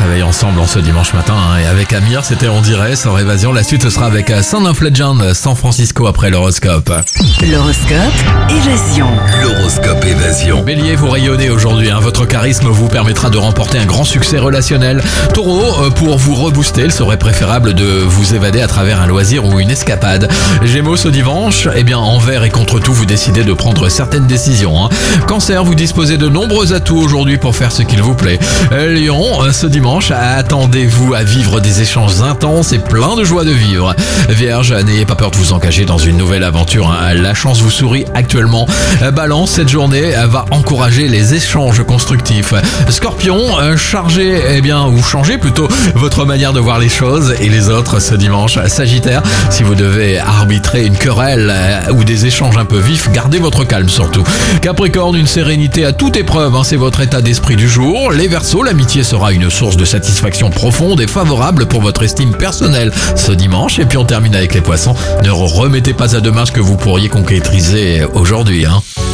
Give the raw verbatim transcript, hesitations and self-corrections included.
réveille ensemble en ce dimanche matin. Hein, et avec Amir, c'était On dirait, sans évasion. La suite, ce sera avec Sound of Legend, San Francisco après l'horoscope. L'horoscope Évasion. L'horoscope Évasion. Bélier, vous rayonnez aujourd'hui. Hein, votre charisme vous permettra de remporter un grand succès relationnel. Taureau, euh, pour vous rebooster, il serait préférable de vous évader à travers un loisir ou une escapade. Gémeaux, ce dimanche, eh bien, envers et contre tout, vous décidez de prendre certaines décisions. Hein. Cancer, vous disposez de nombreux atouts aujourd'hui pour faire ce qu'il vous plaît. Euh, Lion, ce dimanche, attendez-vous à vivre des échanges intenses et plein de joie de vivre. Vierge, n'ayez pas peur de vous engager dans une nouvelle aventure. Hein. La chance vous sourit actuellement. Balance, cette journée va encourager les échanges constructifs. Scorpion, chargez, eh bien, ou changez plutôt votre manière de voir les choses et les autres ce dimanche. Sagittaire, si vous devez arbitrer une querelle ou des échanges un peu vifs, gardez votre calme surtout. Capricorne, une sérénité à toute épreuve, hein, c'est votre état d'esprit du jour. Les Verseaux, l'amitié sera une source de satisfaction profonde et favorable pour votre estime personnelle ce dimanche. Et puis on termine avec les Poissons. Ne remettez pas à demain ce que vous pourriez concrétiser aujourd'hui. Hein.